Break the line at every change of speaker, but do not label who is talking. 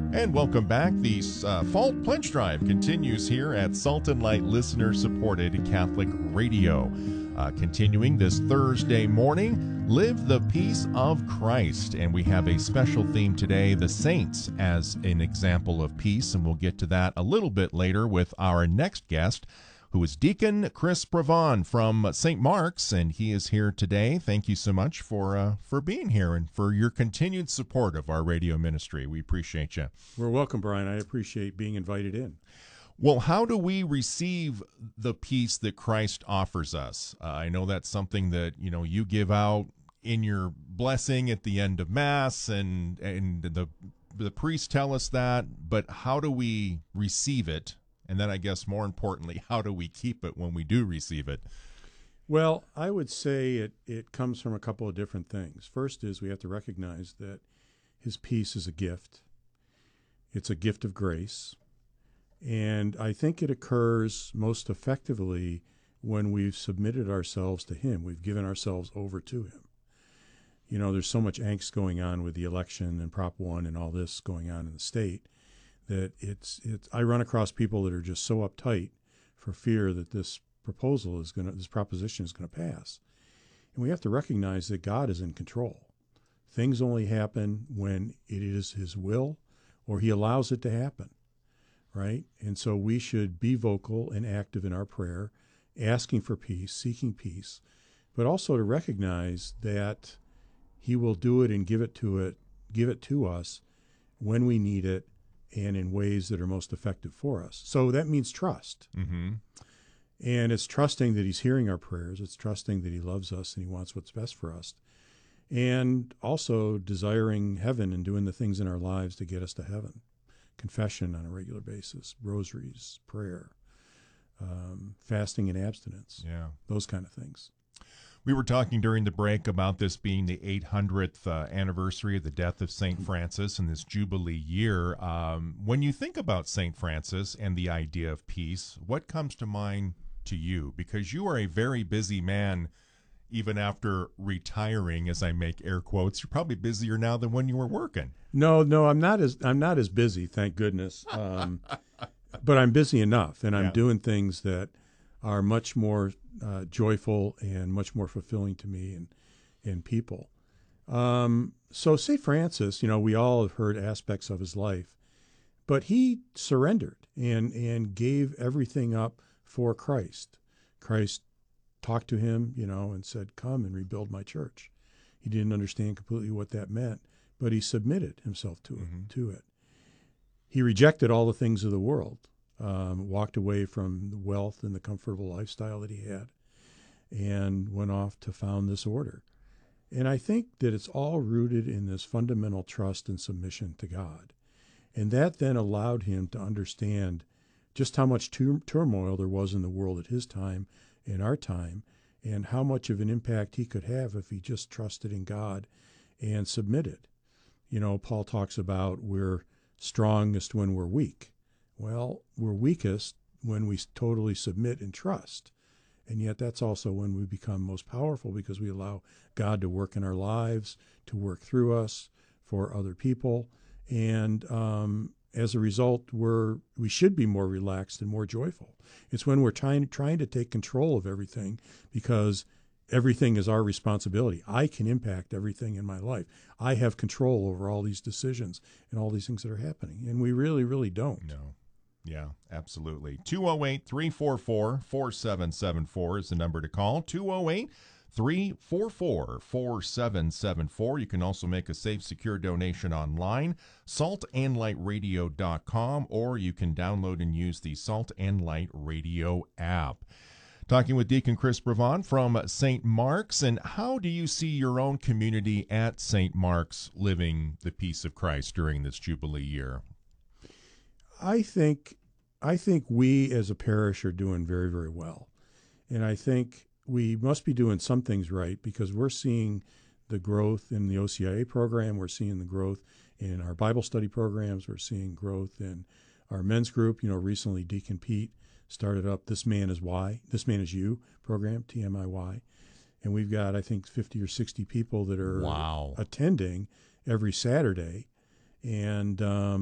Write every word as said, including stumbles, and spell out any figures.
And welcome back. The uh, Fall Pledge Drive continues here at Salt and Light listener-supported Catholic Radio. Uh, continuing this Thursday morning, Live the Peace of Christ. And we have a special theme today, the saints as an example of peace. And we'll get to that a little bit later with our next guest, who is Deacon Chris Bravon from Saint Mark's, and he is here today. Thank you so much for uh, for being here and for your continued support of our radio ministry. We appreciate you.
We're welcome, Brian. I appreciate being invited in.
Well, how do we receive the peace that Christ offers us? Uh, I know that's something that, you know, you give out in your blessing at the end of Mass, and and the the priests tell us that, but how do we receive it? And then I guess more importantly, how do we keep it when we do receive it?
Well, I would say it, it comes from a couple of different things. First is we have to recognize that his peace is a gift. It's a gift of grace. And I think it occurs most effectively when we've submitted ourselves to him. We've given ourselves over to him. You know, there's so much angst going on with the election and Prop one and all this going on in the state that it's it's I run across people that are just so uptight for fear that this proposal is going to this proposition is going to pass. And we have to recognize that God is in control. Things only happen when it is his will or he allows it to happen, right? And so we should be vocal and active in our prayer, asking for peace, seeking peace, but also to recognize that he will do it and give it to it, give it to us when we need it, and in ways that are most effective for us. So that means trust.
Mm-hmm.
And it's trusting that he's hearing our prayers. It's trusting that he loves us and he wants what's best for us. And also desiring heaven and doing the things in our lives to get us to heaven. Confession on a regular basis, rosaries, prayer, um, fasting and abstinence,
yeah,
those kind of things.
We were talking during the break about this being the eight hundredth uh, anniversary of the death of Saint Francis in this Jubilee year. Um, when you think about Saint Francis and the idea of peace, what comes to mind to you? Because you are a very busy man, even after retiring, as I make air quotes. You're probably busier now than when you were working.
No, no, I'm not as I'm not as busy, thank goodness. Um, but I'm busy enough, and I'm
Yeah.
doing things that are much more uh, joyful and much more fulfilling to me and and people. Um, so Saint Francis, you know, we all have heard aspects of his life, but he surrendered and and gave everything up for Christ. Christ talked to him, you know, and said, "Come and rebuild my church." He didn't understand completely what that meant, but he submitted himself to
Mm-hmm.
it. To it. He rejected all the things of the world. Um, walked away from the wealth and the comfortable lifestyle that he had and went off to found this order. And I think that it's all rooted in this fundamental trust and submission to God. And that then allowed him to understand just how much tur- turmoil there was in the world at his time, in our time, and how much of an impact he could have if he just trusted in God and submitted. You know, Paul talks about we're strongest when we're weak. Well, we're weakest when we totally submit and trust. And yet that's also when we become most powerful because we allow God to work in our lives, to work through us for other people. And um, as a result, we're, we should be more relaxed and more joyful. It's when we're trying, trying to take control of everything because everything is our responsibility. I can impact everything in my life. I have control over all these decisions and all these things that are happening. And we really, really don't.
No. Yeah, absolutely. two oh eight, three four four, four seven seven four is the number to call. two oh eight, three four four, four seven seven four. You can also make a safe, secure donation online, salt and light radio dot com, or you can download and use the Salt and Light Radio app. Talking with Deacon Chris Bravon from Saint Mark's. And how do you see your own community at Saint Mark's living the peace of Christ during this Jubilee year?
I think I think we as a parish are doing very, very well. And I think we must be doing some things right because we're seeing the growth in the O C I A program. We're seeing the growth in our Bible study programs. We're seeing growth in our men's group. You know, recently Deacon Pete started up This Man Is Why, This Man Is You program, T M I Y. And we've got, I think, fifty or sixty people that are
wow.
attending every Saturday. And um,